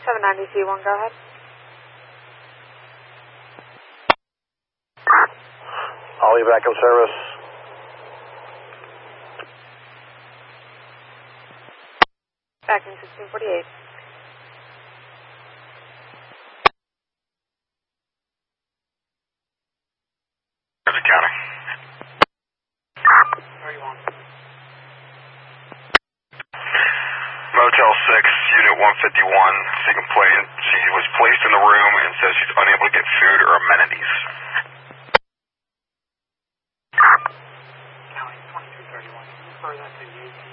790 C1, go ahead. Ollie backup service. Back in 1648. County. Where you want? Motel 6, Unit 151. She complained she was placed in the room and says she's unable to get food or amenities. County 2231. Refer that to you.